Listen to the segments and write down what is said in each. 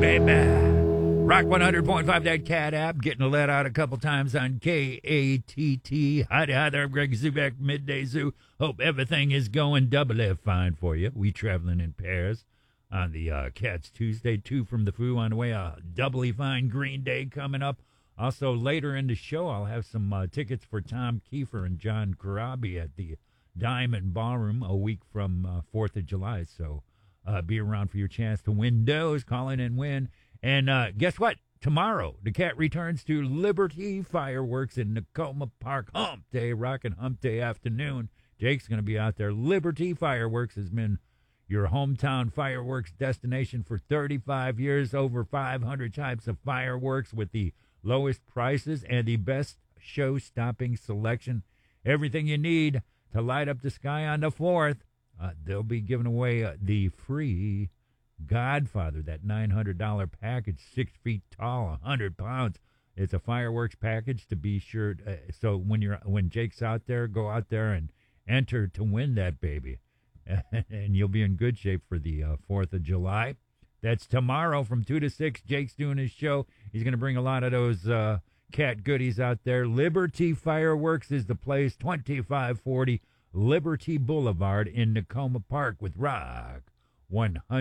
Rock 100.5, that cat app, getting let out a couple times on KATT. Hi there, I'm Greg Zubek, Midday Zoo. Hope everything is going double F fine for you. We traveling in pairs on the Cats Tuesday, 2 from the Foo on the way. A doubly fine Green Day coming up. Also, later in the show, I'll have some tickets for Tom Kiefer and John Corabi at the Diamond Ballroom a week from 4th of July. So be around for your chance to win those. Call in and win. And guess what? Tomorrow, the Cat returns to Liberty Fireworks in Nakoma Park. Hump Day, Rockin' Hump Day afternoon. Jake's going to be out there. Liberty Fireworks has been your hometown fireworks destination for 35 years. Over 500 types of fireworks with the lowest prices and the best show-stopping selection. Everything you need to light up the sky on the 4th. They'll be giving away the free Godfather, that $900 package, 6 feet tall, 100 pounds. It's a fireworks package to be sure. So when Jake's out there, go out there and enter to win that baby, and you'll be in good shape for the 4th of July. That's tomorrow from 2 to 6. Jake's doing his show. He's going to bring a lot of those cat goodies out there. Liberty Fireworks is the place, 2540 Liberty Boulevard in Nakoma Park with Rock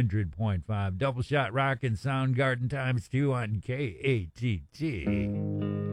100.5. Double Shot Rock and Soundgarden ×2 on KATT.